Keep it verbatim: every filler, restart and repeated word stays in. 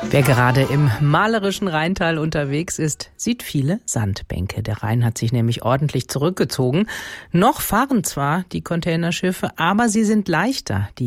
Wer gerade im malerischen Rheintal unterwegs ist, sieht viele Sandbänke. Der Rhein hat sich nämlich ordentlich zurückgezogen. Noch fahren zwar die Containerschiffe, aber sie sind leichter. Die